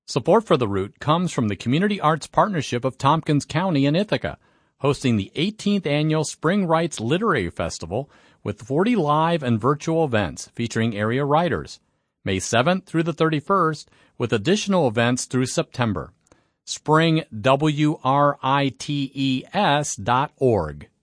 Support for The Root comes from the Community Arts Partnership of Tompkins County in Ithaca, hosting the 18th Annual Spring Writes Literary Festival with 40 live and virtual events featuring area writers, May 7th through the 31st, with additional events through September. springwrites.org